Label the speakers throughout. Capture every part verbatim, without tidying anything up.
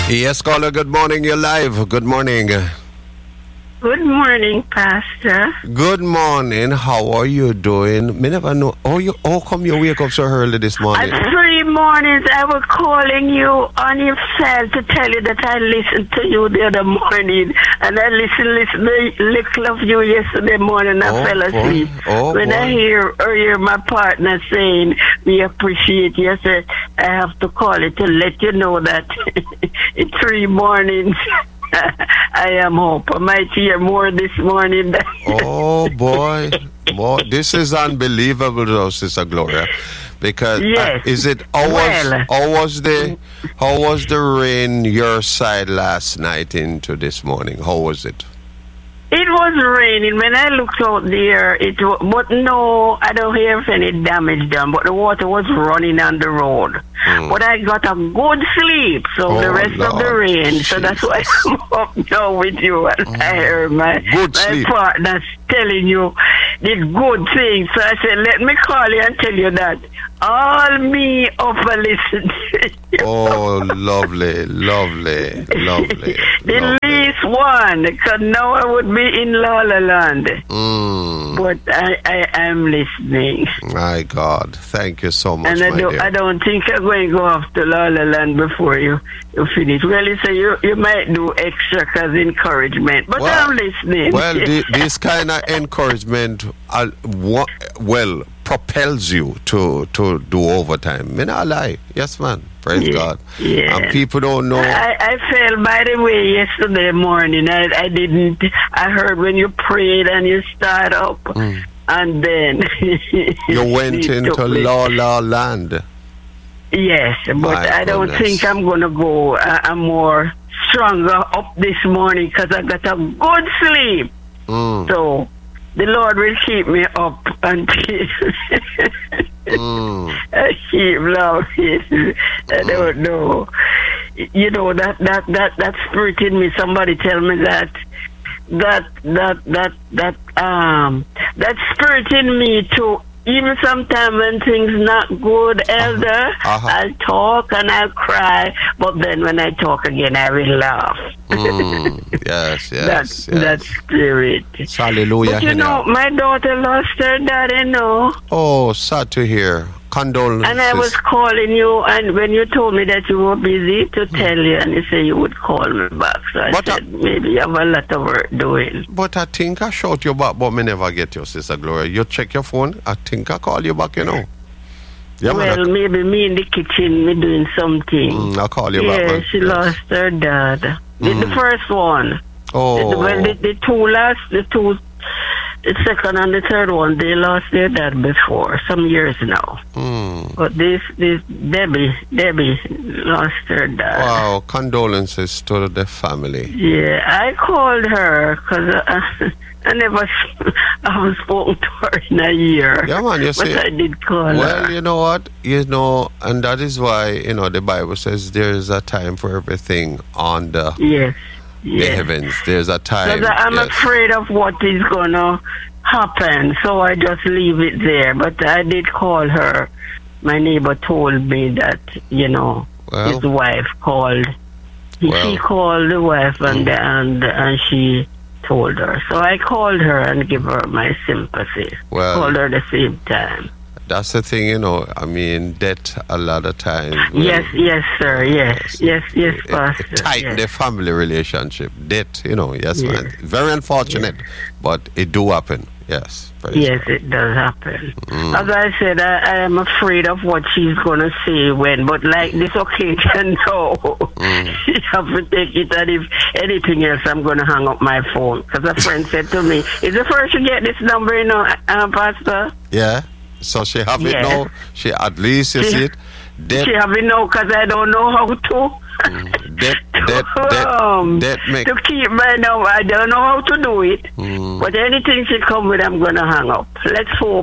Speaker 1: Yes, caller, good morning. You're live. Good morning.
Speaker 2: Good morning, Pastor.
Speaker 1: Good morning. How are you doing? Me never know. Oh, you, how come you wake up so early this morning?
Speaker 2: At three mornings, I was calling you on your cell to tell you that I listened to you the other morning. And I listened, listened a little of you yesterday morning. I
Speaker 1: oh,
Speaker 2: fell asleep.
Speaker 1: Oh,
Speaker 2: when
Speaker 1: boy.
Speaker 2: I hear or hear my partner saying, we appreciate you, I said, I have to call it to let you know that in three mornings, I am hope. I might hear more this morning.
Speaker 1: Oh, boy. Boy, this is unbelievable, though, Sister Gloria. Because
Speaker 2: yes.
Speaker 1: uh, is it how was,
Speaker 2: well,
Speaker 1: how was the how was the rain your side last night into this morning? How was it?
Speaker 2: It was raining. When I looked out there, it was, but no, I don't hear if any damage done. But the water was running on the road. Mm. But I got a good sleep. So
Speaker 1: oh,
Speaker 2: the rest
Speaker 1: Lord.
Speaker 2: of the rain.
Speaker 1: Jesus.
Speaker 2: So that's why I'm up now with you. And mm. I heard my
Speaker 1: good
Speaker 2: my
Speaker 1: sleep.
Speaker 2: partner telling you the good things. So I said, let me call you and tell you that all me up and listen.
Speaker 1: Oh, lovely, lovely, lovely.
Speaker 2: The
Speaker 1: lovely.
Speaker 2: least one, because now I would be in La La Land.
Speaker 1: Mm.
Speaker 2: But I, I am listening.
Speaker 1: My God, thank you so much,
Speaker 2: and I
Speaker 1: my
Speaker 2: don't,
Speaker 1: dear.
Speaker 2: I don't think I'm going to go off to La La Land before you, you finish. Well, you say you, you might do extra as encouragement, but
Speaker 1: well,
Speaker 2: I'm listening.
Speaker 1: Well, the, this kind of encouragement, uh, wa- well, propels you to, to do overtime. Me not lie. Yes, man. Praise
Speaker 2: yeah,
Speaker 1: God.
Speaker 2: Yeah.
Speaker 1: And people don't know.
Speaker 2: I, I fell by the way yesterday morning. I, I didn't. I heard when you prayed and you start up,
Speaker 1: mm.
Speaker 2: and then
Speaker 1: you went into La La Land.
Speaker 2: Yes, but
Speaker 1: My
Speaker 2: I don't
Speaker 1: goodness.
Speaker 2: think I'm gonna go. I, I'm more stronger up this morning because I got a good sleep.
Speaker 1: Mm.
Speaker 2: So the Lord will keep me up until
Speaker 1: mm.
Speaker 2: I keep laughing. I don't know. You know that that that that spirit in me. Somebody tell me that that that that that um that spirit in me to. Even sometimes when things not good, Elder,
Speaker 1: uh-huh.
Speaker 2: I'll talk and I'll cry, but then when I talk again, I will laugh.
Speaker 1: mm. Yes, yes,
Speaker 2: That's,
Speaker 1: yes.
Speaker 2: That spirit.
Speaker 1: Hallelujah.
Speaker 2: But you know, my daughter lost her daddy, no.
Speaker 1: Oh, sad to hear. Condolences.
Speaker 2: And I was calling you, and when you told me that you were busy, to tell you, and you said you would call me back. So I
Speaker 1: but
Speaker 2: said,
Speaker 1: I,
Speaker 2: maybe you have a lot of work doing.
Speaker 1: But I think I shout you back, but me never get you, Sister Gloria. You check your phone, I think I call you back, you know. Yeah,
Speaker 2: well,
Speaker 1: man, I,
Speaker 2: maybe me in the kitchen, me doing something.
Speaker 1: Mm, I'll call you
Speaker 2: yeah,
Speaker 1: back.
Speaker 2: Yeah, she
Speaker 1: yes.
Speaker 2: lost her dad. The,
Speaker 1: Mm.
Speaker 2: the first one.
Speaker 1: Oh.
Speaker 2: The, well, the, the two last, the two, the second and the third one, they lost their dad before, some years now.
Speaker 1: Mm.
Speaker 2: But this, this Debbie, Debbie lost her dad.
Speaker 1: Wow, condolences to the family.
Speaker 2: Yeah, I called her because I, I never, I haven't spoken to her in a year.
Speaker 1: Yeah, man, you
Speaker 2: but
Speaker 1: see.
Speaker 2: I did call
Speaker 1: well,
Speaker 2: her.
Speaker 1: Well, you know what? You know, and that is why, you know, the Bible says there is a time for everything on the,
Speaker 2: Yes.
Speaker 1: the
Speaker 2: yes.
Speaker 1: heavens. There's a time.
Speaker 2: Because I'm
Speaker 1: yes.
Speaker 2: afraid of what is going to happen, so I just leave it there. But I did call her. My neighbor told me that, you know,
Speaker 1: well,
Speaker 2: his wife called. He,
Speaker 1: well,
Speaker 2: she called the wife and, mm. and and she told her. So I called her and give her my sympathy.
Speaker 1: Well,
Speaker 2: called her at the same time.
Speaker 1: That's the thing, you know. I mean, death a lot of times.
Speaker 2: Well, yes, yes, sir. Yes, yes, yes, yes Pastor.
Speaker 1: It, it tighten
Speaker 2: yes.
Speaker 1: the family relationship. Death, you know. Yes,
Speaker 2: yes.
Speaker 1: man. Very unfortunate, yes. but it do happen. Yes.
Speaker 2: Yes, God. It does happen.
Speaker 1: Mm.
Speaker 2: As I said, I, I am afraid of what she's going to say when, but like this occasion, no. Mm. You have to take it, and if anything else, I'm going to hang up my phone. Because a friend said to me, is it first you get this number, you know, uh, Pastor?
Speaker 1: Yeah. So she have it
Speaker 2: yeah.
Speaker 1: now. She at least you
Speaker 2: she,
Speaker 1: see it. Death,
Speaker 2: she have it now because I don't know how to.
Speaker 1: Mm. Death, death, death,
Speaker 2: um,
Speaker 1: death make...
Speaker 2: To keep my number, I don't know how to do it.
Speaker 1: Mm.
Speaker 2: But anything she come with, I'm going to hang up. Let's hope.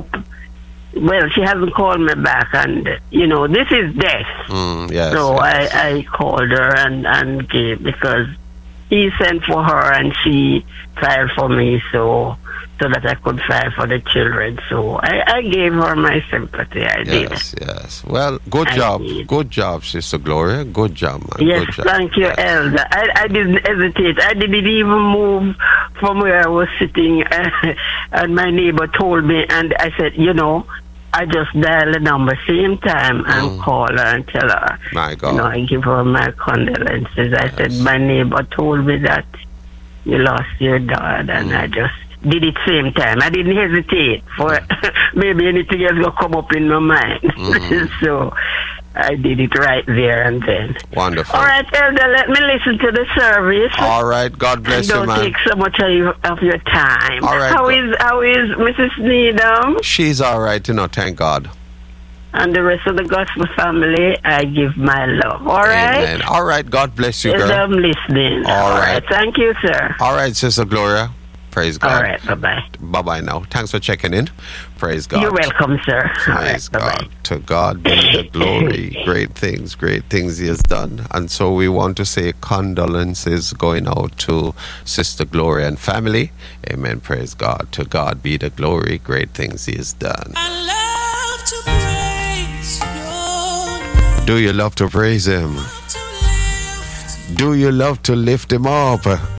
Speaker 2: Well, she hasn't called me back, and you know this is death.
Speaker 1: Mm, yes,
Speaker 2: so
Speaker 1: yes.
Speaker 2: I, I called her and and gave because he sent for her and she filed for me. So so that I could fight for the children. So I, I gave her my sympathy. I did.
Speaker 1: Yes, yes. Well, good
Speaker 2: I
Speaker 1: job.
Speaker 2: did.
Speaker 1: Good job, Sister Gloria. Good job, man.
Speaker 2: Yes,
Speaker 1: good job.
Speaker 2: thank you,
Speaker 1: Yes.
Speaker 2: Elder. I, I didn't hesitate. I didn't even move from where I was sitting, uh, and my neighbor told me, and I said, you know, I just dial the number same time and
Speaker 1: Mm.
Speaker 2: call her and tell her.
Speaker 1: My God.
Speaker 2: You know, I give her my condolences. I said,
Speaker 1: Yes.
Speaker 2: my neighbor told me that you lost your dad, and I just did it same time. I didn't hesitate for maybe anything else will come up in my mind.
Speaker 1: Mhm.
Speaker 2: So I did it right there and then.
Speaker 1: Wonderful.
Speaker 2: All right, Elder, let me listen to the service.
Speaker 1: All right. God
Speaker 2: And
Speaker 1: bless you,
Speaker 2: don't
Speaker 1: man.
Speaker 2: take so much of your, of your time.
Speaker 1: All right,
Speaker 2: How
Speaker 1: go-
Speaker 2: is how is Missus Needham
Speaker 1: She's all right, you know, thank God.
Speaker 2: and the rest of the gospel family? I give my love. All right.
Speaker 1: Amen. All right. God bless you,
Speaker 2: Elder,
Speaker 1: girl.
Speaker 2: I'm listening.
Speaker 1: All right.
Speaker 2: Thank you, sir.
Speaker 1: All right, Sister Gloria. Praise God.
Speaker 2: All right. Bye bye.
Speaker 1: Bye bye now. Thanks for checking in. Praise God.
Speaker 2: You're welcome, sir. All right.
Speaker 1: Praise
Speaker 2: Bye bye.
Speaker 1: God. To God be the glory. Great things, great things He has done. And so we want to say condolences going out to Sister Gloria and family. Amen. Praise God. To God be the glory. Great things He has done.
Speaker 3: I love to praise your name,
Speaker 1: Do you love to praise Him?
Speaker 3: to lift
Speaker 1: Do you love to lift Him up?